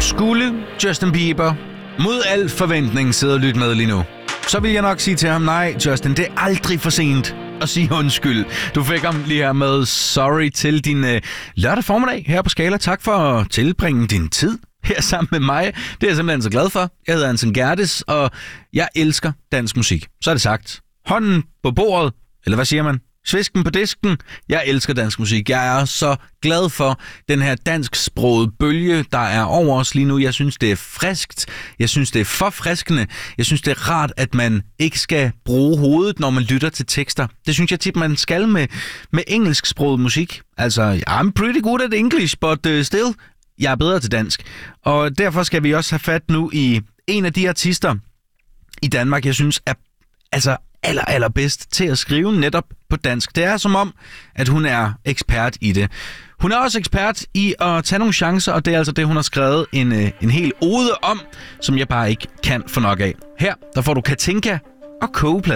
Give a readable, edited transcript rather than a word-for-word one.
Skulle Justin Bieber mod al forventning sidde og lytte med lige nu, så vil jeg nok sige til ham, nej Justin, det er aldrig for sent at sige undskyld. Du fik ham lige her med Sorry til din lørdag formiddag her på Skala. Tak for at tilbringe din tid her sammen med mig. Det er jeg simpelthen så glad for. Jeg hedder Anson Gerdes, og jeg elsker dansk musik. Så er det sagt. Hånden på bordet, eller hvad siger man? Svisken på disken. Jeg elsker dansk musik. Jeg er så glad for den her dansksprogede bølge, der er over os lige nu. Jeg synes, det er friskt. Jeg synes, det er forfriskende. Jeg synes, det er rart, at man ikke skal bruge hovedet, når man lytter til tekster. Det synes jeg tit, man skal med engelsksproget musik. Altså, I'm pretty good at English, but still, jeg er bedre til dansk. Og derfor skal vi også have fat nu i en af de artister i Danmark, jeg synes er allerbedst til at skrive netop på dansk. Det er som om, at hun er ekspert i det. Hun er også ekspert i at tage nogle chancer, og det er altså det, hun har skrevet en hel ode om, som jeg bare ikke kan få nok af. Her, der får du Katinka og Kogeplade.